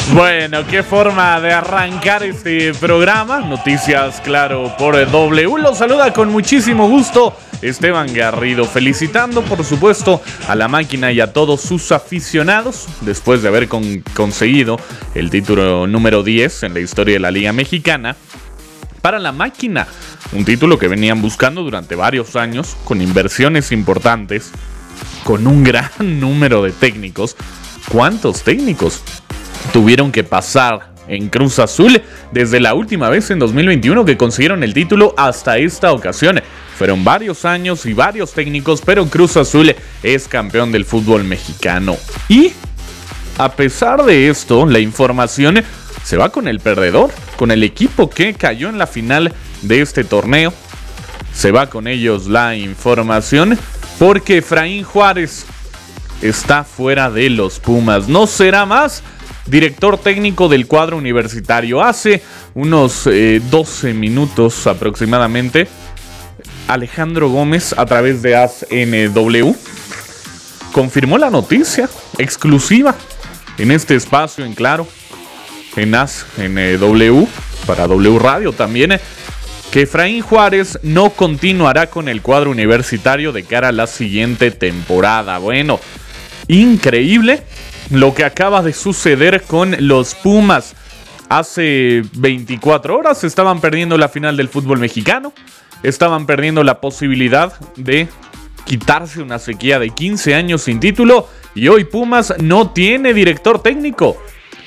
Bueno, qué forma de arrancar este programa. Noticias, claro, por W. Los saluda con muchísimo gusto Esteban Garrido, felicitando por supuesto a la máquina y a todos sus aficionados después de haber conseguido el título número 10 en la historia de la Liga Mexicana. Para la máquina, un título que venían buscando durante varios años, con inversiones importantes, con un gran número de técnicos. ¿Cuántos técnicos tuvieron que pasar en Cruz Azul desde la última vez en 2021 que consiguieron el título hasta esta ocasión? Fueron varios años y varios técnicos, pero Cruz Azul es campeón del fútbol mexicano. Y a pesar de esto, la información se va con el perdedor, con el equipo que cayó en la final de este torneo. Se va con ellos la información porque Efraín Juárez está fuera de los Pumas. No será más director técnico del cuadro universitario. Hace unos 12 minutos aproximadamente, Alejandro Gómez, a través de ASNW, confirmó la noticia exclusiva en este espacio, en Claro, en ASNW, para W Radio también, que Efraín Juárez no continuará con el cuadro universitario de cara a la siguiente temporada. Bueno, increíble lo que acaba de suceder con los Pumas. Hace 24 horas estaban perdiendo la final del fútbol mexicano. Estaban perdiendo la posibilidad de quitarse una sequía de 15 años sin título. Y hoy Pumas no tiene director técnico.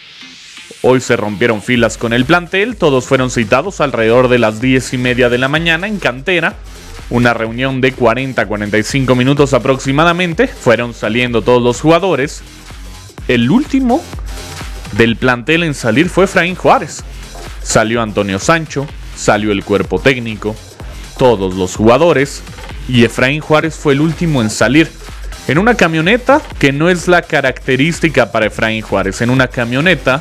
Hoy se rompieron filas con el plantel. Todos fueron citados alrededor de las 10:30 de la mañana en cantera. Una reunión de 40-45 minutos aproximadamente. Fueron saliendo todos los jugadores. El último del plantel en salir fue Efraín Juárez. Salió Antonio Sancho, salió el cuerpo técnico, todos los jugadores, y Efraín Juárez fue el último en salir. En una camioneta que no es la característica para Efraín Juárez. En una camioneta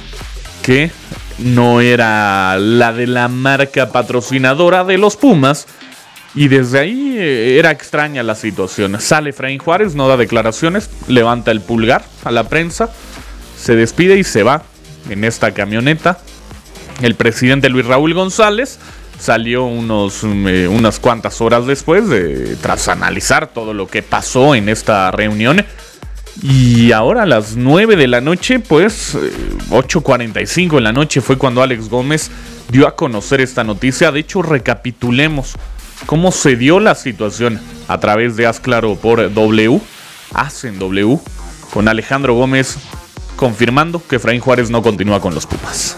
que no era la de la marca patrocinadora de los Pumas. Y desde ahí era extraña la situación. Sale Efraín Juárez, no da declaraciones, levanta el pulgar a la prensa, se despide y se va en esta camioneta. El presidente Luis Raúl González salió unas cuantas horas después, tras analizar todo lo que pasó en esta reunión. Y ahora a las 9 de la noche, pues 8:45 de la noche fue cuando Alex Gómez dio a conocer esta noticia. De hecho, recapitulemos cómo se dio la situación a través de Haz Claro por W, Hacen W, con Alejandro Gómez confirmando que Efraín Juárez no continúa con los Pumas.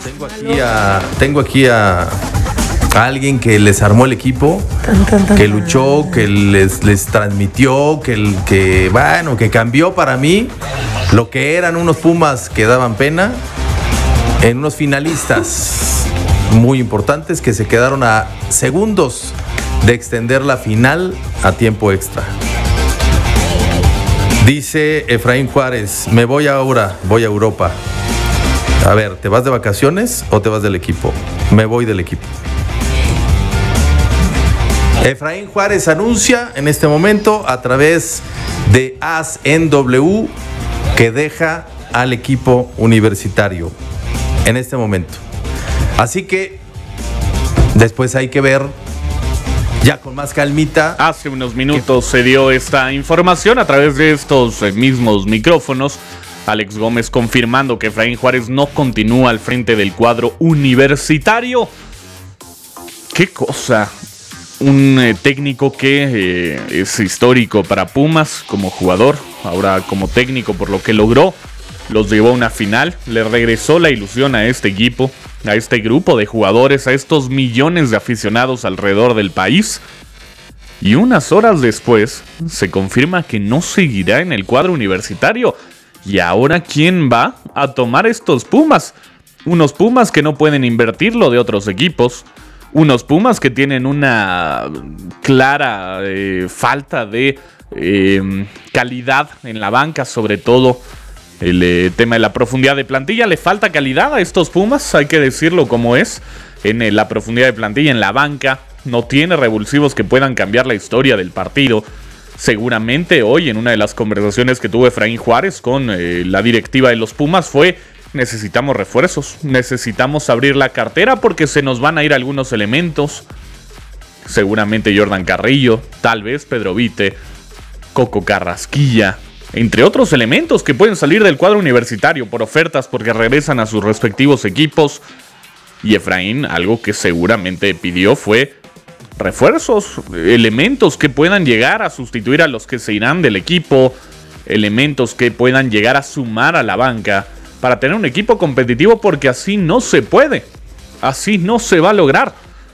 Tengo aquí a alguien que les armó el equipo, que luchó, que les transmitió, que cambió para mí lo que eran unos Pumas que daban pena en unos finalistas muy importantes que se quedaron a segundos de extender la final a tiempo extra. Dice Efraín Juárez: me voy ahora, voy a Europa. A ver, ¿te vas de vacaciones o te vas del equipo? Me voy del equipo. Efraín Juárez anuncia en este momento a través de ASNW que deja al equipo universitario en este momento. Así que después hay que ver ya con más calmita. Hace unos minutos se dio esta información a través de estos mismos micrófonos. Alex Gómez confirmando que Efraín Juárez no continúa al frente del cuadro universitario. ¡Qué cosa! Un técnico que es histórico para Pumas como jugador, ahora como técnico por lo que logró. Los llevó a una final, le regresó la ilusión a este equipo, a este grupo de jugadores, a estos millones de aficionados alrededor del país. Y unas horas después se confirma que no seguirá en el cuadro universitario. ¿Y ahora quién va a tomar estos Pumas? Unos Pumas que no pueden invertir lo de otros equipos. Unos Pumas que tienen una clara falta de calidad en la banca, sobre todo el tema de la profundidad de plantilla. Le falta calidad a estos Pumas, hay que decirlo como es. En la profundidad de plantilla, en la banca, no tiene revulsivos que puedan cambiar la historia del partido. Seguramente hoy, en una de las conversaciones que tuvo Efraín Juárez con la directiva de los Pumas, fue necesitamos refuerzos, necesitamos abrir la cartera porque se nos van a ir algunos elementos. Seguramente Jordan Carrillo, tal vez Pedro Vite, Coco Carrasquilla, entre otros elementos que pueden salir del cuadro universitario por ofertas porque regresan a sus respectivos equipos. Y Efraín, algo que seguramente pidió fue refuerzos, elementos que puedan llegar a sustituir a los que se irán del equipo, elementos que puedan llegar a sumar a la banca para tener un equipo competitivo, porque así no se puede, así no se va a lograr.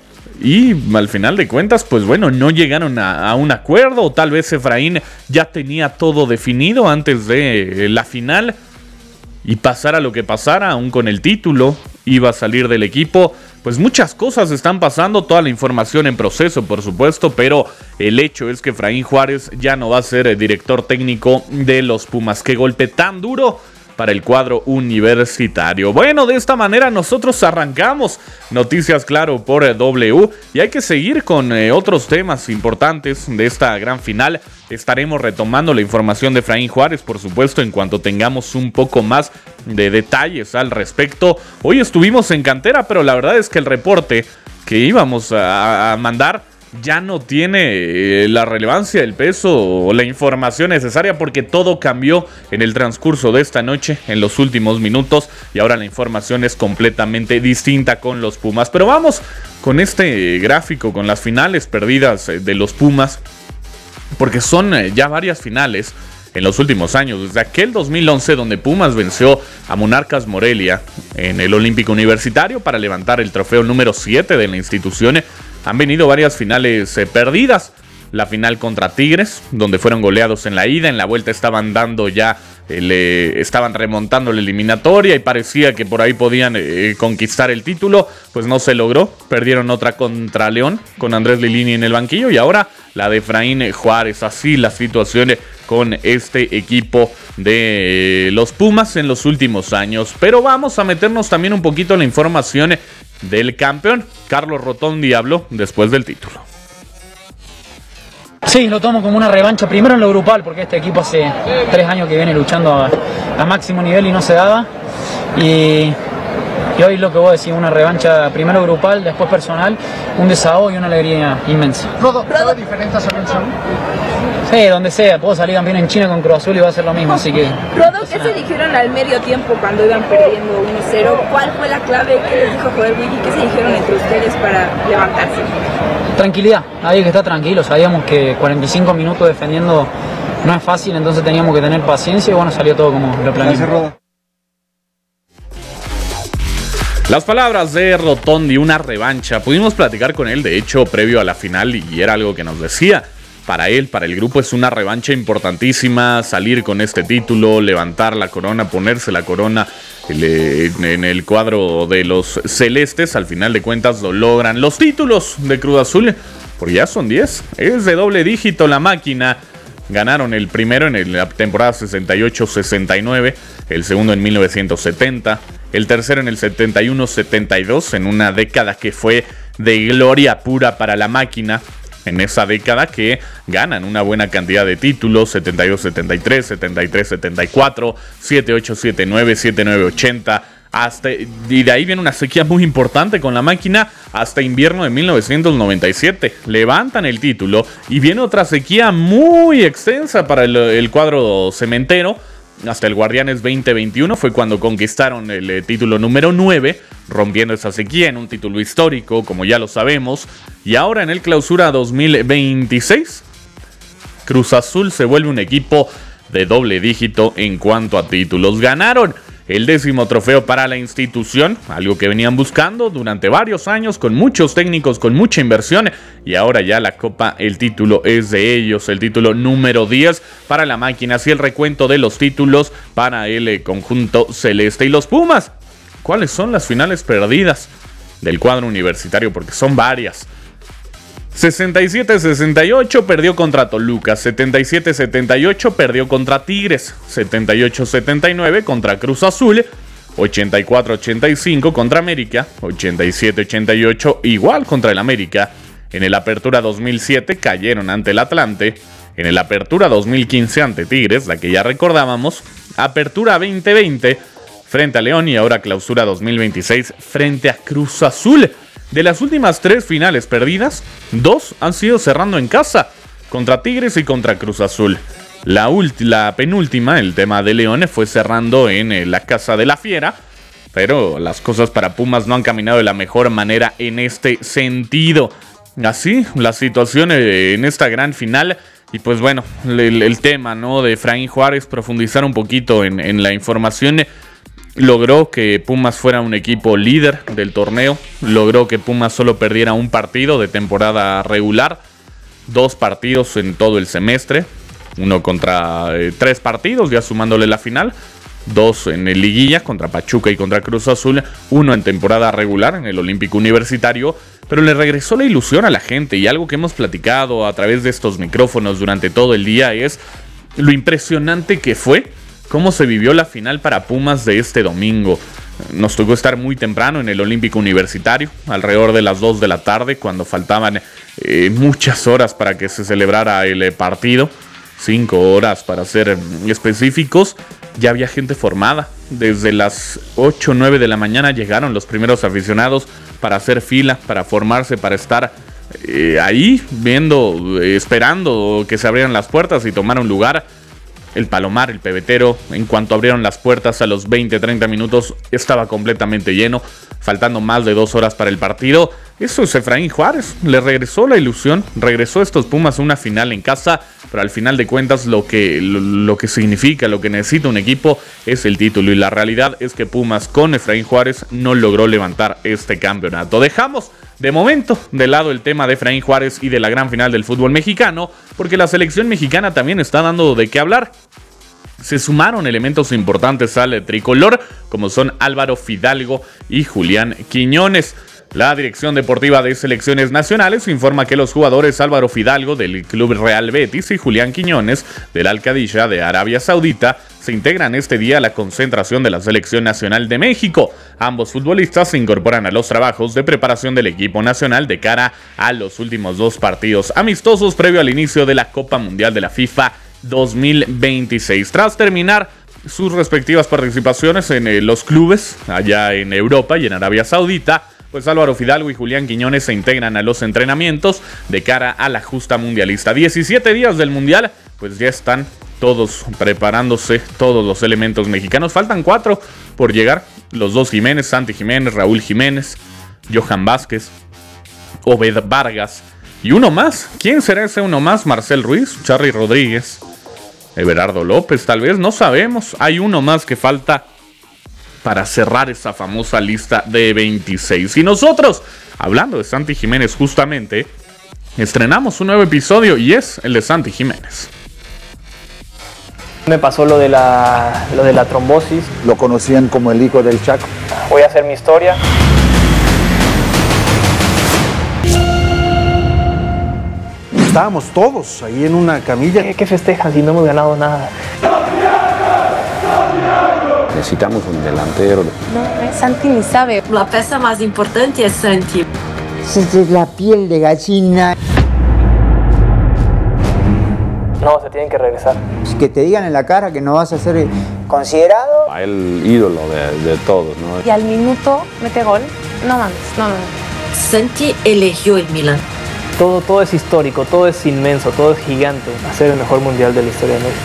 Y al final de cuentas, pues bueno, no llegaron a un acuerdo, o tal vez Efraín ya tenía todo definido antes de la final, y pasara lo que pasara, aún con el título, iba a salir del equipo. Pues muchas cosas están pasando, toda la información en proceso, por supuesto, pero el hecho es que Efraín Juárez ya no va a ser el director técnico de los Pumas. Qué golpe tan duro para el cuadro universitario. Bueno, de esta manera nosotros arrancamos Noticias Claro por W, y hay que seguir con otros temas importantes de esta gran final. Estaremos retomando la información de Efraín Juárez, por supuesto, en cuanto tengamos un poco más de detalles al respecto. Hoy estuvimos en cantera, pero la verdad es que el reporte que íbamos a mandar ya no tiene la relevancia, el peso o la información necesaria, porque todo cambió en el transcurso de esta noche, en los últimos minutos, y ahora la información es completamente distinta con los Pumas. Pero vamos con este gráfico, con las finales perdidas de los Pumas, porque son ya varias finales en los últimos años, desde aquel 2011 donde Pumas venció a Monarcas Morelia en el Olímpico Universitario para levantar el trofeo número 7 de la institución. Han venido varias finales perdidas. La final contra Tigres, donde fueron goleados en la ida. En la vuelta estaban dando ya, estaban remontando la eliminatoria y parecía que por ahí podían conquistar el título. Pues no se logró. Perdieron otra contra León con Andrés Lilini en el banquillo. Y ahora la de Efraín Juárez. Así la situación con este equipo de los Pumas en los últimos años. Pero vamos a meternos también un poquito en la información del campeón. Carlos Rotondi habló después del título. Sí, lo tomo como una revancha, primero en lo grupal, porque este equipo hace 3 años que viene luchando a máximo nivel y no se daba. Y hoy lo que voy a decir, una revancha primero grupal, después personal, un desahogo y una alegría inmensa. ¿Rodo diferente a San Saúl? Sí, donde sea, puedo salir campeón en China con Cruz Azul y va a ser lo mismo, así que... Rodo, ¿qué se dijeron al medio tiempo cuando iban perdiendo 1-0? ¿Cuál fue la clave? ¿Qué les dijo Joel Wiggy? ¿Qué se dijeron entre ustedes para levantarse? Tranquilidad, hay que estar tranquilo, sabíamos que 45 minutos defendiendo no es fácil, entonces teníamos que tener paciencia y bueno, salió todo como lo planeamos. Las palabras de Rotondi, una revancha. Pudimos platicar con él, de hecho, previo a la final, y era algo que nos decía. Para él, para el grupo, es una revancha importantísima, salir con este título, levantar la corona, ponerse la corona en el cuadro de los celestes. Al final de cuentas lo logran. Los títulos de Cruz Azul, porque ya son 10, es de doble dígito la máquina. Ganaron el primero en la temporada 68-69, el segundo en 1970, el tercero en el 71-72, en una década que fue de gloria pura para la máquina. En esa década que ganan una buena cantidad de títulos, 72-73, 73-74, 78-79, 79-80, y de ahí viene una sequía muy importante con la máquina hasta invierno de 1997. Levantan el título y viene otra sequía muy extensa para el cuadro cementero. Hasta el Guardianes 2021 fue cuando conquistaron el título número 9, rompiendo esa sequía en un título histórico, como ya lo sabemos. Y ahora en el Clausura 2026, Cruz Azul se vuelve un equipo de doble dígito en cuanto a títulos. Ganaron el 10º trofeo para la institución, algo que venían buscando durante varios años, con muchos técnicos, con mucha inversión, y ahora ya la copa, el título es de ellos, el título número 10 para la máquina. Así el recuento de los títulos para el conjunto celeste. Y los Pumas, ¿cuáles son las finales perdidas del cuadro universitario? Porque son varias. 67-68 perdió contra Toluca, 77-78 perdió contra Tigres, 78-79 contra Cruz Azul, 84-85 contra América, 87-88 igual contra el América. En el Apertura 2007 cayeron ante el Atlante, en el Apertura 2015 ante Tigres, la que ya recordábamos. Apertura 2020 frente a León y ahora clausura 2026 frente a Cruz Azul. De las últimas 3 finales perdidas, 2 han sido cerrando en casa, contra Tigres y contra Cruz Azul. La penúltima, el tema de León, fue cerrando en la casa de la Fiera, pero las cosas para Pumas no han caminado de la mejor manera en este sentido. Así, la situación en esta gran final. Y pues bueno, el tema, ¿no?, de Efraín Juárez, profundizar un poquito en la información. Logró que Pumas fuera un equipo líder del torneo. Logró que Pumas solo perdiera un partido de temporada regular. 2 partidos en todo el semestre. 1 contra 3 partidos, ya sumándole la final. 2 en el liguilla contra Pachuca y contra Cruz Azul. 1 en temporada regular en el Olímpico Universitario. Pero le regresó la ilusión a la gente. Y algo que hemos platicado a través de estos micrófonos durante todo el día es lo impresionante que fue cómo se vivió la final para Pumas de este domingo. Nos tocó estar muy temprano en el Olímpico Universitario, alrededor de las 2 de la tarde, cuando faltaban muchas horas para que se celebrara el partido. 5 horas para ser específicos. Ya había gente formada. Desde las 8 o 9 de la mañana llegaron los primeros aficionados para hacer fila, para formarse, para estar ahí viendo, esperando que se abrieran las puertas y tomar un lugar. El Palomar, el Pebetero, en cuanto abrieron las puertas a los 20-30 minutos, estaba completamente lleno, faltando más de 2 horas para el partido. Eso es Efraín Juárez, le regresó la ilusión, regresó a estos Pumas a una final en casa, pero al final de cuentas lo que significa, lo que necesita un equipo es el título, y la realidad es que Pumas con Efraín Juárez no logró levantar este campeonato. Dejamos de momento de lado el tema de Efraín Juárez y de la gran final del fútbol mexicano, porque la selección mexicana también está dando de qué hablar. Se sumaron elementos importantes al tricolor, como son Álvaro Fidalgo y Julián Quiñones. La Dirección Deportiva de Selecciones Nacionales informa que los jugadores Álvaro Fidalgo del Club Real Betis y Julián Quiñones del Al-Qadisiyah de Arabia Saudita se integran este día a la concentración de la Selección Nacional de México. Ambos futbolistas se incorporan a los trabajos de preparación del equipo nacional de cara a los últimos 2 partidos amistosos previo al inicio de la Copa Mundial de la FIFA 2026. Tras terminar sus respectivas participaciones en los clubes allá en Europa y en Arabia Saudita, pues Álvaro Fidalgo y Julián Quiñones se integran a los entrenamientos de cara a la justa mundialista. 17 días del mundial, pues ya están todos preparándose, todos los elementos mexicanos. Faltan 4 por llegar, los 2 Jiménez, Santi Jiménez, Raúl Jiménez, Johan Vázquez, Obed Vargas y uno más. ¿Quién será ese uno más? Marcel Ruiz, Charly Rodríguez, Everardo López, tal vez, no sabemos. Hay uno más que falta para cerrar esa famosa lista de 26. Y nosotros, hablando de Santi Jiménez justamente, estrenamos un nuevo episodio y es el de Santi Jiménez. Me pasó lo de la trombosis. Lo conocían como el hijo del Chaco. Voy a hacer mi historia. Estábamos todos ahí en una camilla. ¿Qué festejan si no hemos ganado nada? Necesitamos un delantero. No, Santi ni sabe. La pieza más importante es Santi. Se es la piel de gallina. No, se tienen que regresar. Que te digan en la cara que no vas a ser considerado. A él ídolo de todos, ¿no? Y al minuto mete gol. No mames, no. Santi eligió el Milan. Todo es histórico, todo es inmenso, todo es gigante. Hacer el mejor mundial de la historia de México.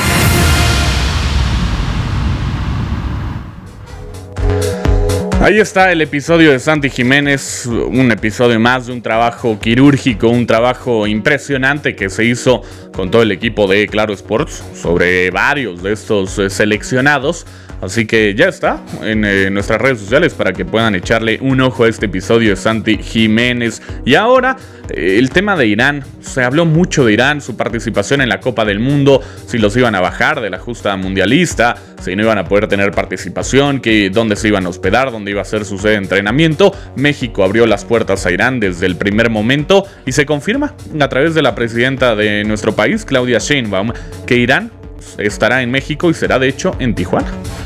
Ahí está el episodio de Santi Jiménez, un episodio más de un trabajo quirúrgico, un trabajo impresionante que se hizo con todo el equipo de Claro Sports sobre varios de estos seleccionados. Así que ya está en nuestras redes sociales para que puedan echarle un ojo a este episodio de Santi Jiménez. Y ahora el tema de Irán. Se habló mucho de Irán, su participación en la Copa del Mundo, si los iban a bajar de la justa mundialista, si no iban a poder tener participación, dónde se iban a hospedar, dónde iba a ser su sede de entrenamiento. México abrió las puertas a Irán desde el primer momento y se confirma a través de la presidenta de nuestro país, Claudia Sheinbaum, que Irán estará en México y será de hecho en Tijuana.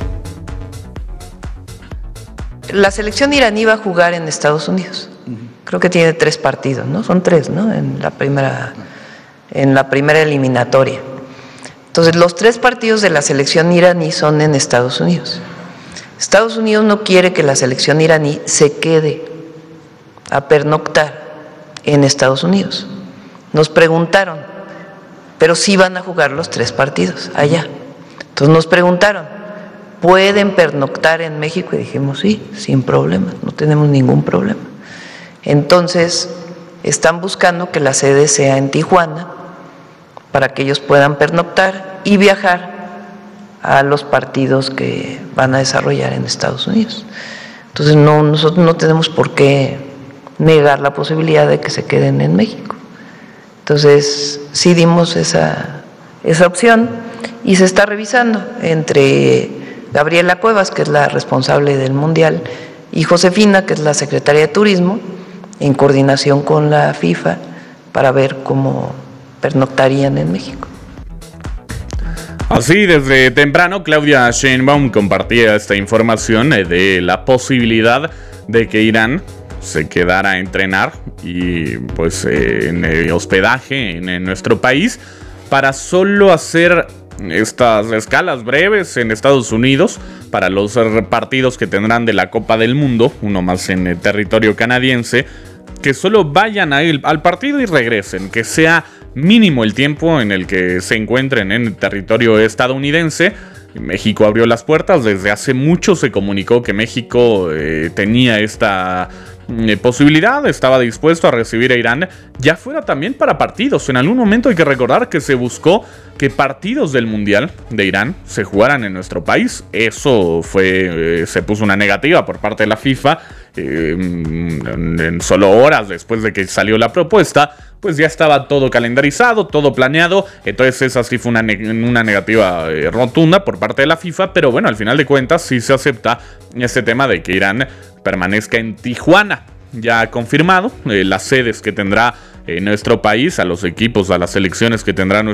La selección iraní va a jugar en Estados Unidos. Creo que tiene 3 partidos, ¿no? Son 3, ¿no? En la primera eliminatoria. Entonces, los 3 partidos de la selección iraní son en Estados Unidos. Estados Unidos no quiere que la selección iraní se quede a pernoctar en Estados Unidos. Nos preguntaron, pero sí van a jugar los 3 partidos allá. Entonces nos preguntaron, ¿pueden pernoctar en México? Y dijimos, sí, sin problema, no tenemos ningún problema. Entonces, están buscando que la sede sea en Tijuana para que ellos puedan pernoctar y viajar a los partidos que van a desarrollar en Estados Unidos. Entonces, nosotros no tenemos por qué negar la posibilidad de que se queden en México. Entonces, sí dimos esa opción y se está revisando entre Gabriela Cuevas, que es la responsable del Mundial, y Josefina, que es la secretaria de Turismo, en coordinación con la FIFA, para ver cómo pernoctarían en México. Así, desde temprano, Claudia Sheinbaum compartía esta información de la posibilidad de que Irán se quedara a entrenar y pues en hospedaje en nuestro país para solo hacer estas escalas breves en Estados Unidos para los partidos que tendrán de la Copa del Mundo, uno más en el territorio canadiense, que solo vayan al partido y regresen, que sea mínimo el tiempo en el que se encuentren en el territorio estadounidense. México abrió las puertas, desde hace mucho se comunicó que México tenía esta posibilidad, estaba dispuesto a recibir a Irán, ya fuera también para partidos. En algún momento hay que recordar que se buscó que partidos del Mundial de Irán se jugaran en nuestro país. Eso se puso una negativa por parte de la FIFA. En solo horas después de que salió la propuesta, pues ya estaba todo calendarizado, todo planeado. Entonces esa sí fue una negativa rotunda por parte de la FIFA. Pero bueno, al final de cuentas sí se acepta este tema de que Irán permanezca en Tijuana. Ya confirmado las sedes que tendrá nuestro país, a los equipos, a las selecciones que tendrá nuestro